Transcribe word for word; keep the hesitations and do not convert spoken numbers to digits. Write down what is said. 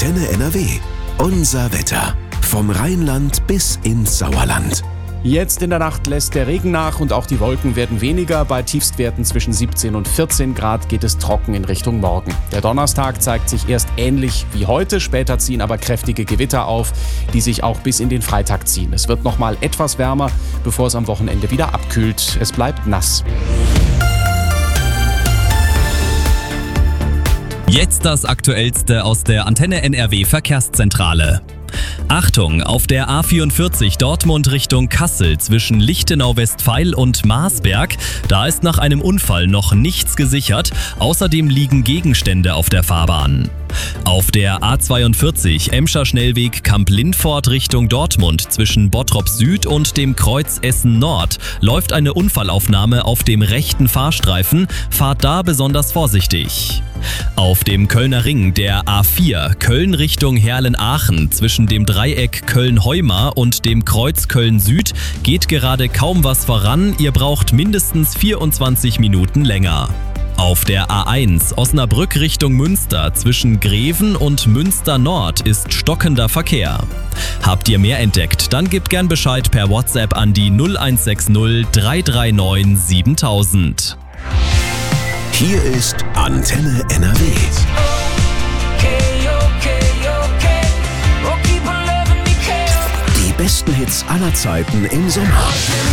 Antenne N R W. Unser Wetter. Vom Rheinland bis ins Sauerland. Jetzt in der Nacht lässt der Regen nach und auch die Wolken werden weniger. Bei Tiefstwerten zwischen siebzehn und vierzehn Grad geht es trocken in Richtung Morgen. Der Donnerstag zeigt sich erst ähnlich wie heute. Später ziehen aber kräftige Gewitter auf, die sich auch bis in den Freitag ziehen. Es wird noch mal etwas wärmer, bevor es am Wochenende wieder abkühlt. Es bleibt nass. Jetzt das Aktuellste aus der Antenne N R W Verkehrszentrale. Achtung, auf der A vierundvierzig Dortmund Richtung Kassel zwischen Lichtenau-Westfeil und Marsberg, da ist nach einem Unfall noch nichts gesichert. Außerdem liegen Gegenstände auf der Fahrbahn. Auf der A zweiundvierzig Emscher Schnellweg Kamp-Lindfort Richtung Dortmund zwischen Bottrop Süd und dem Kreuz Essen Nord läuft eine Unfallaufnahme auf dem rechten Fahrstreifen. Fahrt da besonders vorsichtig. Auf dem Kölner Ring der A vier Köln Richtung Herlen-Aachen zwischen dem Dreieck Köln-Heumar und dem Kreuz Köln-Süd geht gerade kaum was voran. Ihr braucht mindestens vierundzwanzig Minuten länger. Auf der A eins Osnabrück Richtung Münster zwischen Greven und Münster Nord ist stockender Verkehr. Habt ihr mehr entdeckt? Dann gebt gern Bescheid per WhatsApp an die null eins sechs null drei drei neun siebentausend. Hier ist Antenne N R W. Die besten Hits aller Zeiten im Sommer.